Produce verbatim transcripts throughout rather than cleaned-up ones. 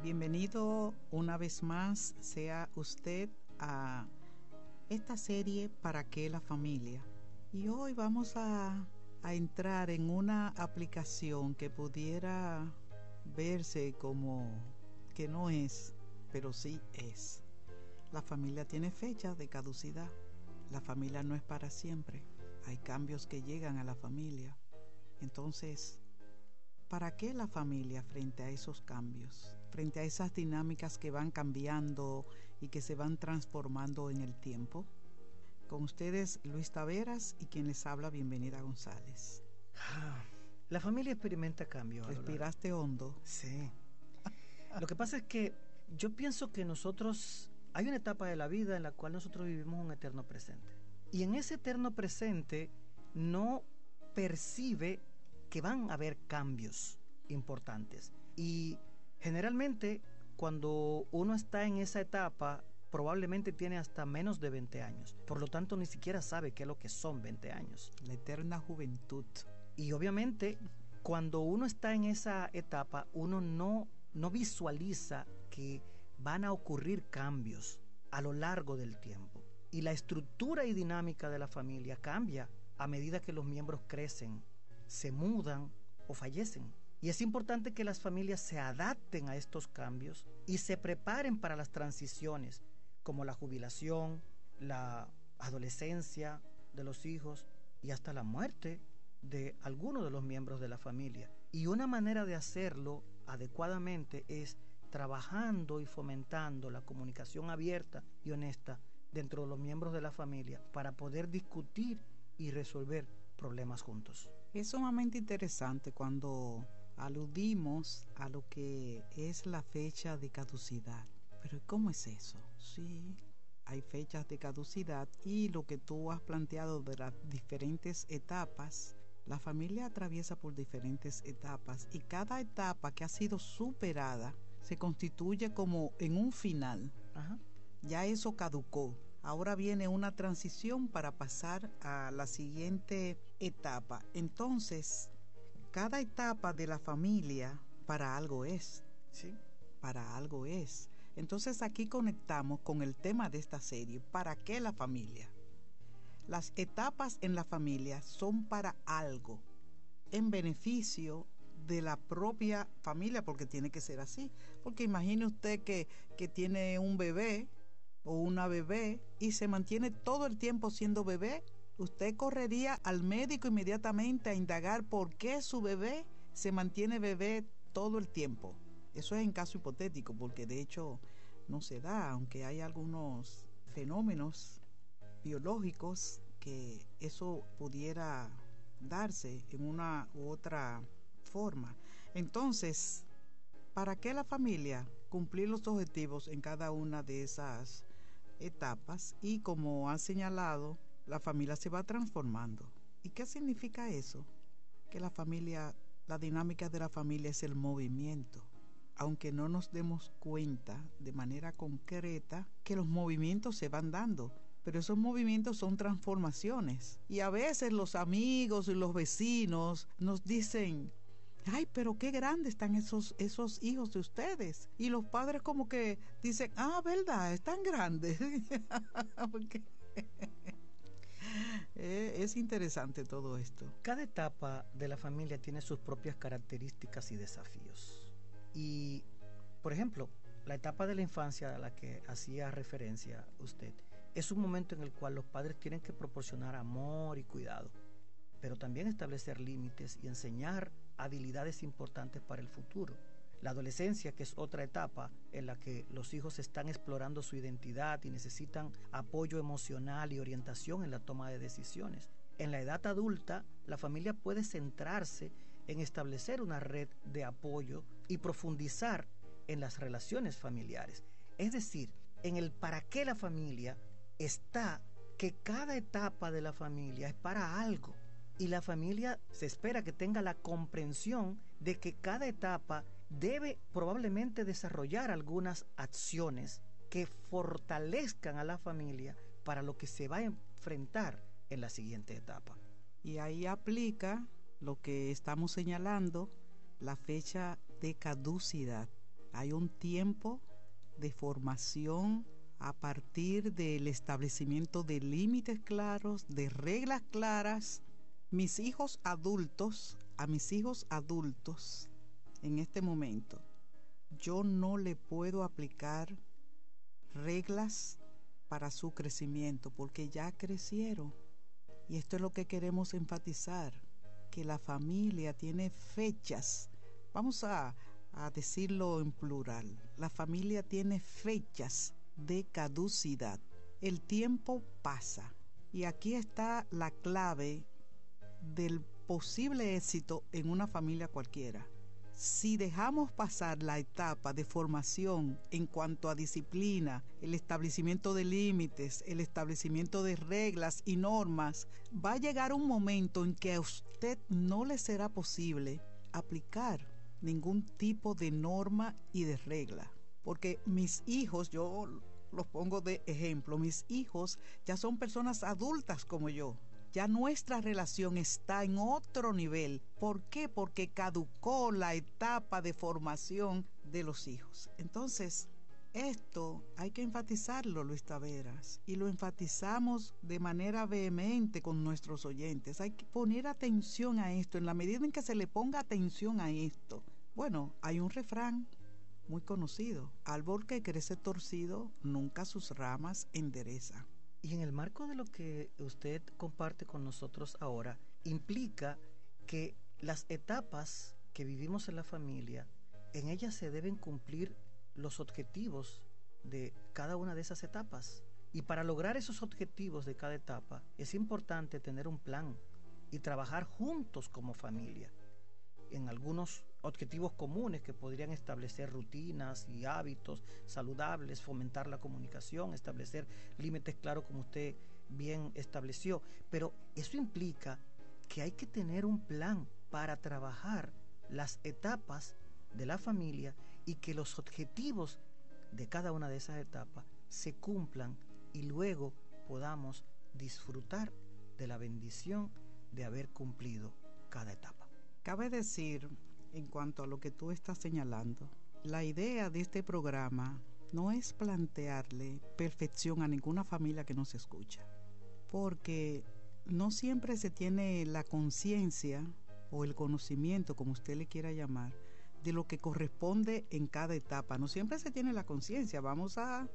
Bienvenido una vez más sea usted a esta serie ¿Para qué la familia? Y hoy vamos a, a entrar en una aplicación que pudiera verse como que no es, pero sí es. La familia tiene fecha de caducidad. La familia no es para siempre. Hay cambios que llegan a la familia. Entonces, ¿para qué la familia frente a esos cambios? Frente a esas dinámicas que van cambiando y que se van transformando en el tiempo. Con ustedes, Luis Taveras, y quien les habla, Bienvenida González. La familia experimenta cambio. ¿Respiraste hondo? Sí. Lo que pasa es que yo pienso que nosotros, hay una etapa de la vida en la cual nosotros vivimos un eterno presente. Y en ese eterno presente no percibe que van a haber cambios importantes. Y generalmente cuando uno está en esa etapa, probablemente tiene hasta menos de veinte años. Por lo tanto, ni siquiera sabe qué es lo que son veinte años. La eterna juventud. Y obviamente, cuando uno está en esa etapa, uno no, no visualiza que van a ocurrir cambios a lo largo del tiempo. Y la estructura y dinámica de la familia cambia a medida que los miembros crecen, se mudan o fallecen. Y es importante que las familias se adapten a estos cambios y se preparen para las transiciones, como la jubilación, la adolescencia de los hijos y hasta la muerte de algunos de los miembros de la familia. Y una manera de hacerlo adecuadamente es trabajando y fomentando la comunicación abierta y honesta dentro de los miembros de la familia para poder discutir y resolver problemas juntos. Es sumamente interesante cuando aludimos a lo que es la fecha de caducidad. Pero ¿cómo es eso? Sí, hay fechas de caducidad y lo que tú has planteado de las diferentes etapas, la familia atraviesa por diferentes etapas y cada etapa que ha sido superada se constituye como en un final. Ajá. Ya eso caducó. Ahora viene una transición para pasar a la siguiente etapa. Entonces, cada etapa de la familia para algo es. Sí. Para algo es. Entonces aquí conectamos con el tema de esta serie. ¿Para qué la familia? Las etapas en la familia son para algo, en beneficio de la propia familia, porque tiene que ser así. Porque imagine usted que, que tiene un bebé o una bebé y se mantiene todo el tiempo siendo bebé. Usted correría al médico inmediatamente a indagar por qué su bebé se mantiene bebé todo el tiempo. Eso es en caso hipotético, porque de hecho no se da, aunque hay algunos fenómenos biológicos que eso pudiera darse en una u otra forma. Entonces, ¿para qué la familia? Cumplir los objetivos en cada una de esas etapas y, como ha señalado, la familia se va transformando. ¿Y qué significa eso? Que la familia, la dinámica de la familia es el movimiento. Aunque no nos demos cuenta de manera concreta que los movimientos se van dando, pero esos movimientos son transformaciones. Y a veces los amigos y los vecinos nos dicen: ay, pero qué grandes están esos, esos hijos de ustedes. Y los padres como que dicen: ah, verdad, están grandes. Porque es interesante todo esto. Cada etapa de la familia tiene sus propias características y desafíos. Y, por ejemplo, la etapa de la infancia a la que hacía referencia usted es un momento en el cual los padres tienen que proporcionar amor y cuidado, pero también establecer límites y enseñar habilidades importantes para el futuro. La adolescencia, que es otra etapa en la que los hijos están explorando su identidad y necesitan apoyo emocional y orientación en la toma de decisiones. En la edad adulta, la familia puede centrarse en establecer una red de apoyo y profundizar en las relaciones familiares. Es decir, en el para qué la familia está que cada etapa de la familia es para algo. Y la familia se espera que tenga la comprensión de que cada etapa debe probablemente desarrollar algunas acciones que fortalezcan a la familia para lo que se va a enfrentar en la siguiente etapa. Y ahí aplica lo que estamos señalando, la fecha de caducidad. Hay un tiempo de formación a partir del establecimiento de límites claros, de reglas claras. Mis hijos adultos, a mis hijos adultos, en este momento, yo no le puedo aplicar reglas para su crecimiento porque ya crecieron. Y esto es lo que queremos enfatizar, que la familia tiene fechas. Vamos a, a decirlo en plural. La familia tiene fechas de caducidad. El tiempo pasa. Y aquí está la clave del posible éxito en una familia cualquiera. Si dejamos pasar la etapa de formación en cuanto a disciplina, el establecimiento de límites, el establecimiento de reglas y normas, va a llegar un momento en que a usted no le será posible aplicar ningún tipo de norma y de regla. Porque mis hijos, yo los pongo de ejemplo, mis hijos ya son personas adultas como yo. Ya nuestra relación está en otro nivel. ¿Por qué? Porque caducó la etapa de formación de los hijos. Entonces, esto hay que enfatizarlo, Luis Taveras, y lo enfatizamos de manera vehemente con nuestros oyentes. Hay que poner atención a esto. En la medida en que se le ponga atención a esto, bueno, hay un refrán muy conocido: árbol que crece torcido, nunca sus ramas endereza. Y en el marco de lo que usted comparte con nosotros ahora, implica que las etapas que vivimos en la familia, en ellas se deben cumplir los objetivos de cada una de esas etapas. Y para lograr esos objetivos de cada etapa, es importante tener un plan y trabajar juntos como familia en algunos objetivos comunes que podrían establecer rutinas y hábitos saludables, fomentar la comunicación, establecer límites claros como usted bien estableció. Pero eso implica que hay que tener un plan para trabajar las etapas de la familia y que los objetivos de cada una de esas etapas se cumplan y luego podamos disfrutar de la bendición de haber cumplido cada etapa. Cabe decir, en cuanto a lo que tú estás señalando, la idea de este programa no es plantearle perfección a ninguna familia que nos escucha, porque no siempre se tiene la conciencia o el conocimiento, como usted le quiera llamar, de lo que corresponde en cada etapa. No siempre se tiene la conciencia. Vamos a,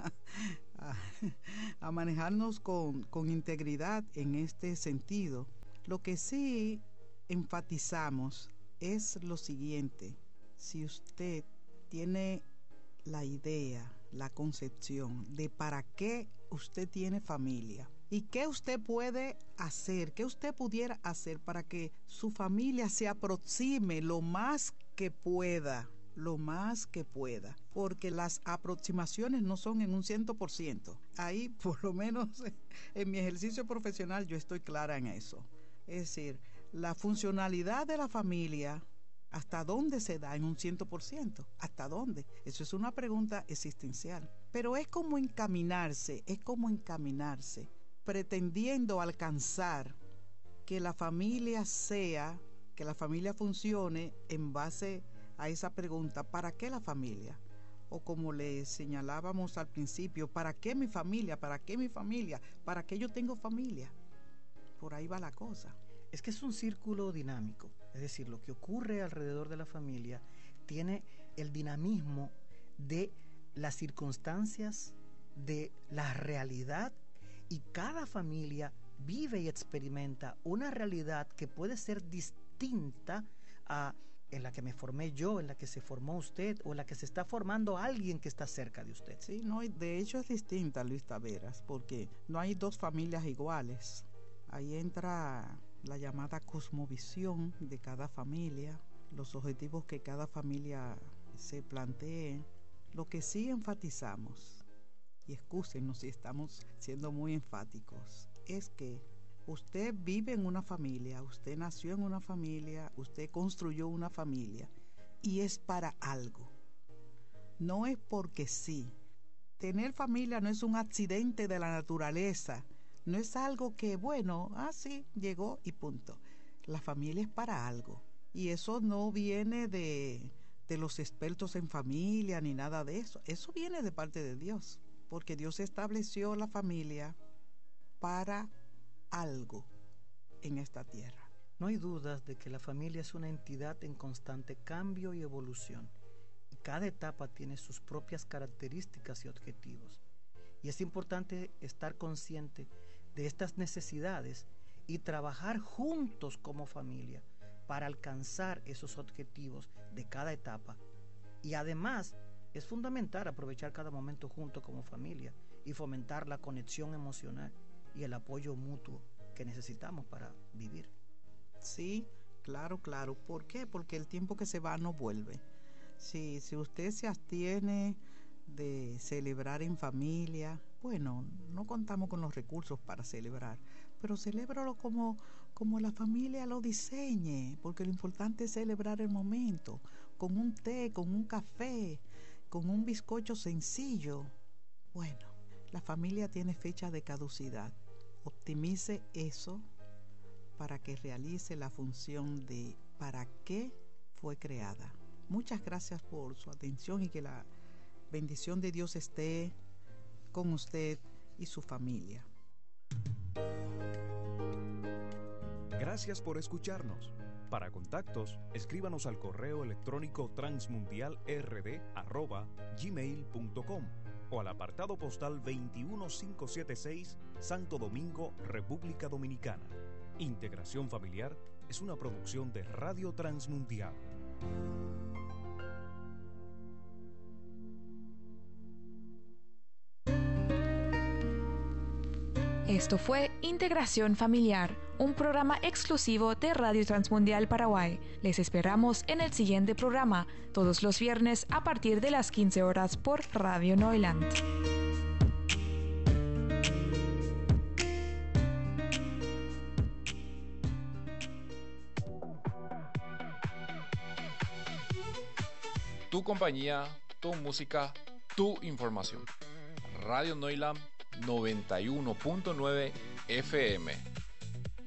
a, a manejarnos con, con integridad en este sentido. Lo que sí enfatizamos es lo siguiente: si usted tiene la idea, la concepción de para qué usted tiene familia y qué usted puede hacer, qué usted pudiera hacer para que su familia se aproxime lo más que pueda, lo más que pueda, porque las aproximaciones no son en un ciento por ciento. Ahí, por lo menos en mi ejercicio profesional, yo estoy clara en eso. Es decir, la funcionalidad de la familia, ¿hasta dónde se da en un ciento por ciento? ¿Hasta dónde? Eso es una pregunta existencial. Pero es como encaminarse, es como encaminarse, pretendiendo alcanzar que la familia sea, que la familia funcione en base a esa pregunta: ¿para qué la familia? O como le señalábamos al principio, ¿para qué mi familia? ¿Para qué mi familia? ¿Para qué yo tengo familia? Por ahí va la cosa. Es que es un círculo dinámico, es decir, lo que ocurre alrededor de la familia tiene el dinamismo de las circunstancias, de la realidad, y cada familia vive y experimenta una realidad que puede ser distinta a en la que me formé yo, en la que se formó usted o en la que se está formando alguien que está cerca de usted. Sí, no, de hecho es distinta, Luis Taveras, porque no hay dos familias iguales. Ahí entra la llamada cosmovisión de cada familia, los objetivos que cada familia se plantee. Lo que sí enfatizamos, y excúsenos si estamos siendo muy enfáticos, es que usted vive en una familia, usted nació en una familia, usted construyó una familia, y es para algo. No es porque sí. Tener familia no es un accidente de la naturaleza. No es algo que, bueno, ah, sí, llegó y punto. La familia es para algo. Y eso no viene de, de los expertos en familia ni nada de eso. Eso viene de parte de Dios, porque Dios estableció la familia para algo en esta tierra. No hay dudas de que la familia es una entidad en constante cambio y evolución, y cada etapa tiene sus propias características y objetivos. Y es importante estar consciente de estas necesidades y trabajar juntos como familia para alcanzar esos objetivos de cada etapa. Y además es fundamental aprovechar cada momento junto como familia y fomentar la conexión emocional y el apoyo mutuo que necesitamos para vivir. Sí, claro, claro. ¿Por qué? Porque el tiempo que se va no vuelve. Si, si usted se abstiene de celebrar en familia, bueno, no contamos con los recursos para celebrar, pero celébralo como, como la familia lo diseñe, porque lo importante es celebrar el momento, con un té, con un café, con un bizcocho sencillo. Bueno, la familia tiene fecha de caducidad. Optimice eso para que realice la función de para qué fue creada. Muchas gracias por su atención y que la bendición de Dios esté con usted y su familia. Gracias por escucharnos. Para contactos, escríbanos al correo electrónico transmundialrd arroba gmail punto com o al apartado postal veintiuno mil quinientos setenta y seis, Santo Domingo, República Dominicana. Integración Familiar es una producción de Radio Transmundial. Esto fue Integración Familiar, un programa exclusivo de Radio Transmundial Paraguay. Les esperamos en el siguiente programa, todos los viernes a partir de las quince horas por Radio Neuland. Tu compañía, tu música, tu información. Radio Neuland noventa y uno punto nueve F M.